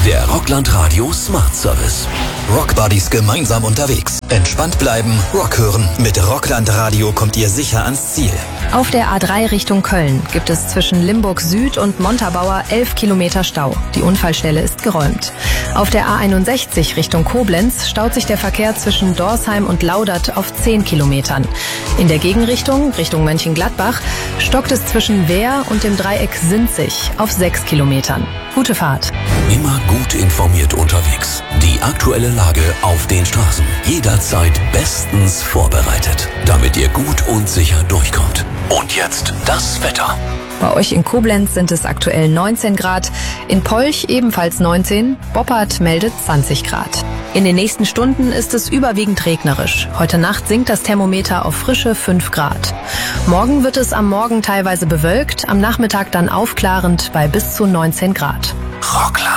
Der Rockland Radio Smart Service. Rockbuddies gemeinsam unterwegs. Entspannt bleiben, Rock hören. Mit Rockland Radio kommt ihr sicher ans Ziel. Auf der A3 Richtung Köln gibt es zwischen Limburg Süd und Montabaur 11 Kilometer Stau. Die Unfallstelle ist geräumt. Auf der A61 Richtung Koblenz staut sich der Verkehr zwischen Dorsheim und Laudert auf 10 Kilometern. In der Gegenrichtung, Richtung Mönchengladbach, stockt es zwischen Wehr und dem Dreieck Sinzig auf 6 Kilometern. Gute Fahrt. Immer gut informiert unterwegs. Die aktuelle Lage auf den Straßen. Jederzeit bestens vorbereitet, damit ihr gut und sicher durchkommt. Und jetzt das Wetter. Bei euch in Koblenz sind es aktuell 19 Grad, in Polch ebenfalls 19, Boppard meldet 20 Grad. In den nächsten Stunden ist es überwiegend regnerisch. Heute Nacht sinkt das Thermometer auf frische 5 Grad. Morgen wird es am Morgen teilweise bewölkt, am Nachmittag dann aufklarend bei bis zu 19 Grad. Rockland.